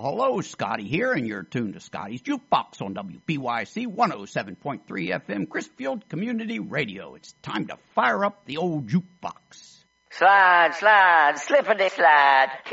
hello, Scotty here, and you're tuned to Scotty's Jukebox on WPYC 107.3 FM, Chrisfield Community Radio. It's time to fire up the old jukebox. Slide, slide, slippity slide.